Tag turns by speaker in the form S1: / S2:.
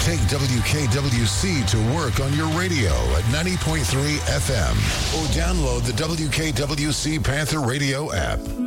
S1: Take WKWC to work on your radio at 90.3 FM or download the WKWC Panther Radio app.